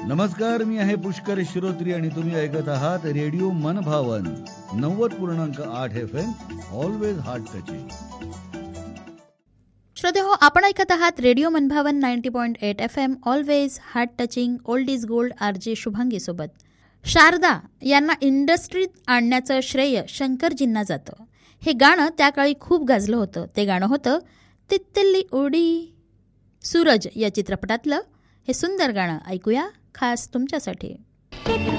नमस्कार, मी आहे पुष्कर श्रोत्री आणि तुम्ही ऐकत आहात रेडिओ मनभावन 90.8 FM, ऑलवेज हार्ट टचिंग. श्रोते हो, आपण ऐकत आहात रेडिओ मनभावन 90.8 FM, always heart touching, old is gold, RJ Shubhangi सोबत. शारदा यांना इंडस्ट्रीत आणण्याचं श्रेय शंकरजींना जातं. हे गाणं त्या काळी खूप गाजलं होतं. ते गाणं होतं तितली उडी सूरज या चित्रपटातलं. हे सुंदर गाणं ऐकूया खास तुमच्यासाठी.